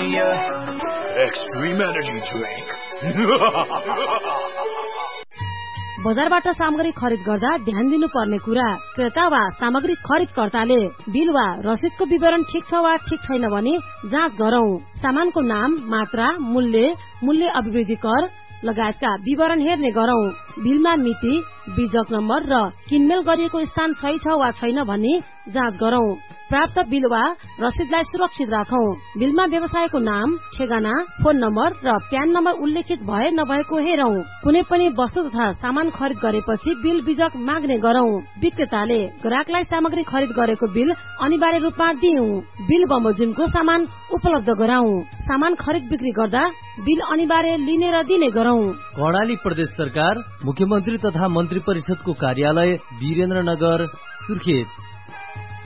Extreme Energy Drink. बजारबाट सामग्री खरिद गर्दा ध्यान दिनुपर्ने कुरा, क्रेता वा सामग्री खरिदकर्ताले बिल वा रसिदको विवरण ठिक छ वा ठिक छैन भनी जाँच गरौं। सामानको नाम, मात्रा, मूल्य अभिवृद्धि कर लगायतका विवरण हेर्ने गरौं। बिलमा मिति, बीजक नम्बर र किनमेल गरिएको स्थान सही छ वा छैन भनी जाँच गरौं। प्राप्त बिल वा रसिदलाई सुरक्षित राखौं। बिलमा व्यवसायको नाम, ठेगाना, फोन नम्बर र प्यान नम्बर उल्लेखित भए नभएको हेरौं। कुनै पनि वस्तु तथा सामान खरिद गरेपछि बिल बीजक माग्ने गरौं। विक्रेताले ग्राहकलाई सामग्री खरिद गरेको बिल अनिवार्य रूपमा दिउँ। बिल बमोजिमको सामान उपलब्ध गराउँ। सामान खरिद बिक्री गर्दा बिल अनिवार्य लिने र दिने गरौं। कर्णाली प्रदेश सरकार, मुख्यमन्त्री तथा मन्त्री परिषदको कार्यालय, वीरेन्द्रनगर, सुर्खेत।